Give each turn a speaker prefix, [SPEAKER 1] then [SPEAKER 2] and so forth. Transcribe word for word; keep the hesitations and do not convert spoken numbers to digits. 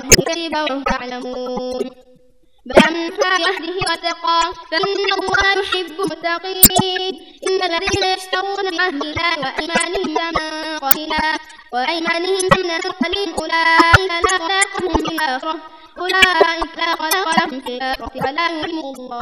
[SPEAKER 1] كتب وهم تعلمون بل أنها يهده وتقى فإن الله يحب المتقين إن الذين يشترون بعهد الله وأيمانهم ثمنا قليلا وأيمانهم ثمنا قليلا أولئك لا خلاق لهم في الآخرة أولئك لا خلاق لهم في الآخرة ولا يهم الله